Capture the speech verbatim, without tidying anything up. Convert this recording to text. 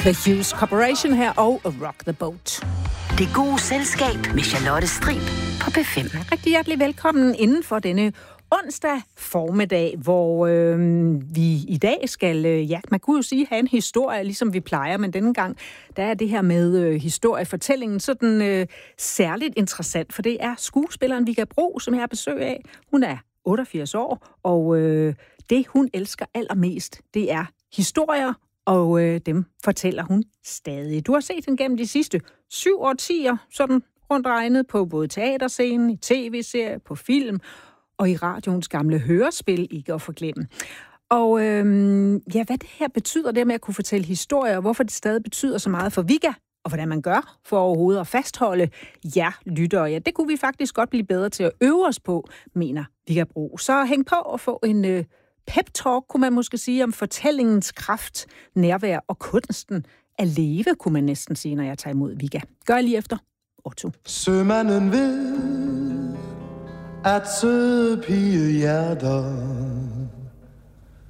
The Hughes Corporation her og Rock the Boat. Det gode selskab med Charlotte Strib på P fem. Rigtig hjertelig velkommen inden for denne onsdag formiddag, hvor øh, vi i dag skal, øh, ja, man kunne jo sige, have en historie, ligesom vi plejer, men denne gang, der er det her med øh, historiefortællingen sådan øh, særligt interessant, for det er skuespilleren Vigga Bro, som jeg har besøg af. Hun er otteogfirs år, og øh, det, hun elsker allermest, det er historier, og øh, dem fortæller hun stadig. Du har set hende gennem de sidste syv årtier, sådan rundt regnet på både teaterscenen, i tv-serier, på film og i radioens gamle hørespil, ikke at forglemme. Og øhm, ja, hvad det her betyder, det med at kunne fortælle historier, og hvorfor det stadig betyder så meget for Vigga, og hvordan man gør for overhovedet at fastholde jer lyttere. Ja, det kunne vi faktisk godt blive bedre til at øve os på, mener Vigga Bro. Så hæng på og få en øh, pep-talk, kunne man måske sige, om fortællingens kraft, nærvær og kunsten at leve, kunne man næsten sige, når jeg tager imod Vigga. Gør lige efter Otto. Sømanden ved, at søde pigehjerter